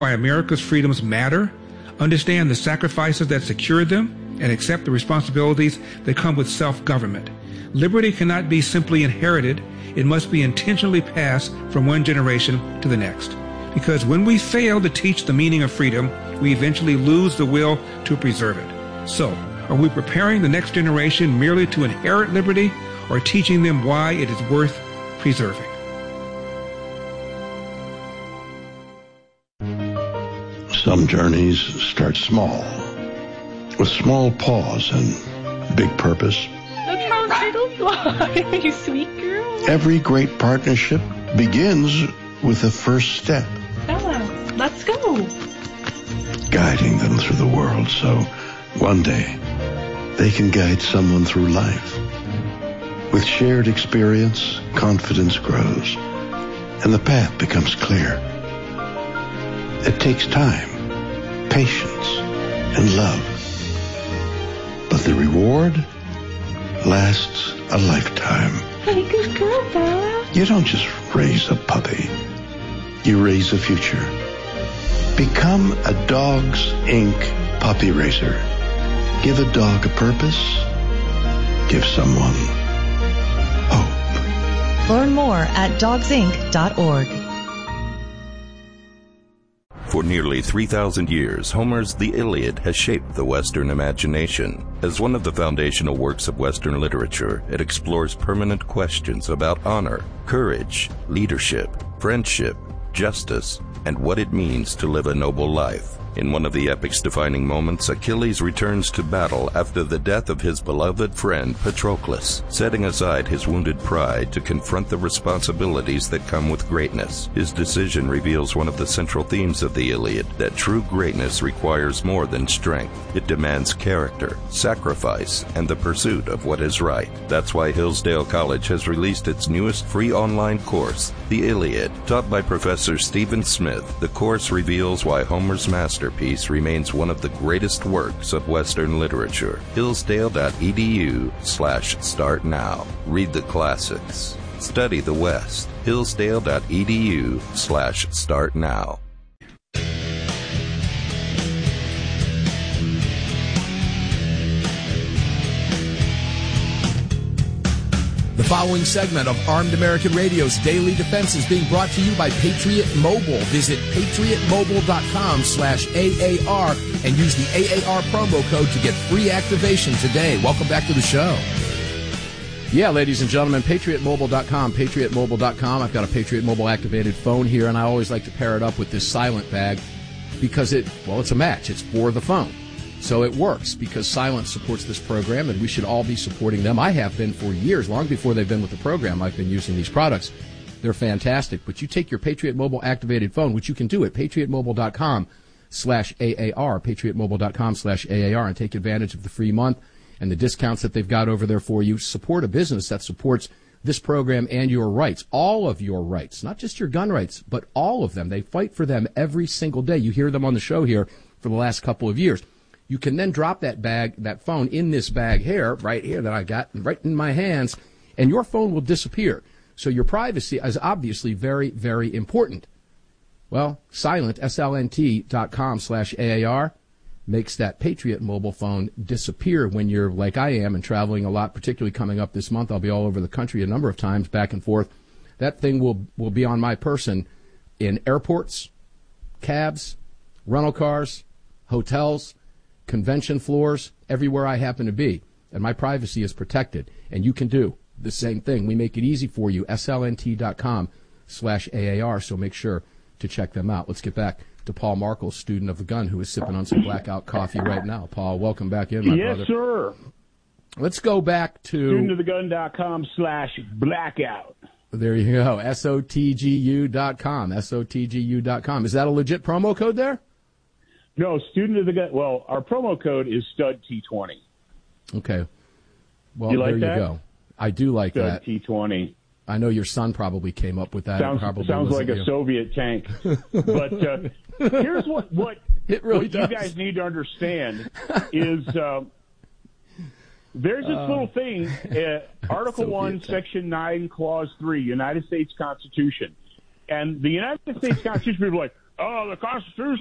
why America's freedoms matter, understand the sacrifices that secured them, and accept the responsibilities that come with self-government. Liberty cannot be simply inherited. It must be intentionally passed from one generation to the next. Because when we fail to teach the meaning of freedom, we eventually lose the will to preserve it. So, are we preparing the next generation merely to inherit liberty, or teaching them why it is worth preserving? Some journeys start small, with small pause and big purpose. Look how turtles fly, you sweet girl. Every great partnership begins with the first step. Bella, let's go. Guiding them through the world so one day they can guide someone through life. With shared experience, confidence grows, and the path becomes clear. It takes time, patience, and love. But the reward lasts a lifetime. Hey, good girl, Bella. You don't just raise a puppy. You raise a future. Become a Dogs Inc. puppy raiser. Give a dog a purpose. Give someone hope. Learn more at dogsinc.org. For nearly 3,000 years, Homer's The Iliad has shaped the Western imagination. As one of the foundational works of Western literature, it explores permanent questions about honor, courage, leadership, friendship, justice, and what it means to live a noble life. In one of the epic's defining moments, Achilles returns to battle after the death of his beloved friend Patroclus, setting aside his wounded pride to confront the responsibilities that come with greatness. His decision reveals one of the central themes of the Iliad, that true greatness requires more than strength. It demands character, sacrifice, and the pursuit of what is right. That's why Hillsdale College has released its newest free online course, The Iliad. Taught by Professor Stephen Smith, the course reveals why Homer's masterpiece remains one of the greatest works of Western literature. Hillsdale.edu/start now. Read the classics. Study the West. Hillsdale.edu/start now. The following segment of Armed American Radio's Daily Defense is being brought to you by Patriot Mobile. Visit patriotmobile.com/AAR and use the AAR promo code to get free activation today. Welcome back to the show. Yeah, ladies and gentlemen, patriotmobile.com, patriotmobile.com. I've got a Patriot Mobile activated phone here, and I always like to pair it up with this silent bag because it's a match. It's for the phone. So it works because Silence supports this program, and we should all be supporting them. I have been for years, long before they've been with the program. I've been using these products. They're fantastic. But you take your Patriot Mobile activated phone, which you can do at patriotmobile.com/AAR, patriotmobile.com/AAR, and take advantage of the free month and the discounts that they've got over there for you. Support a business that supports this program and your rights, all of your rights, not just your gun rights, but all of them. They fight for them every single day. You hear them on the show here for the last couple of years. You can then drop that phone in this bag here, right here that I got right in my hands, and your phone will disappear. So your privacy is obviously very, very important. Well, Silent, SLNT.com/AAR, makes that Patriot mobile phone disappear when you're like I am and traveling a lot, particularly coming up this month. I'll be all over the country a number of times, back and forth. That thing will be on my person in airports, cabs, rental cars, hotels, convention floors, everywhere I happen to be, and my privacy is protected. And you can do the same thing. We make it easy for you, slnt.com/AAR, so make sure to check them out. Let's get back to Paul Markle, student of the gun, who is sipping on some Blackout coffee right now. Paul, welcome back in, my brother. Yes, sir. Let's go back to studentofthegun.com/blackout. There you go, SOTGU.com, SOTGU.com. Is that a legit promo code there? No, student of the gun. Well, our promo code is STUD-T20. Okay. Well, You like there that? you go. I do like that. STUD-T20. I know your son probably came up with that. Sounds like a Soviet tank. But here's what it really does. You guys need to understand is there's this little thing, Article 1, tank. Section 9, Clause 3, United States Constitution. And the United States Constitution, people are like, oh, the Constitution